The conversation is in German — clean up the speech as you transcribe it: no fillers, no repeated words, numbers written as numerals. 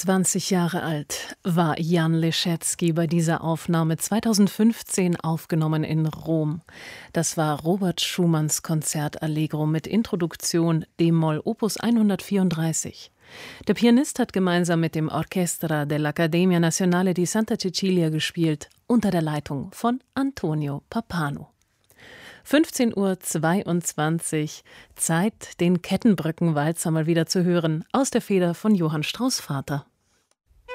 120 Jahre alt war Jan Leschetizky bei dieser Aufnahme 2015 aufgenommen in Rom. Das war Robert Schumanns Konzert Allegro mit Introduktion d-Moll Opus 134. Der Pianist hat gemeinsam mit dem Orchestra dell'Accademia Nazionale di Santa Cecilia gespielt, unter der Leitung von Antonio Pappano. 15:22 Uhr, Zeit, den Kettenbrückenwalzer mal wieder zu hören, aus der Feder von Johann Strauß Vater.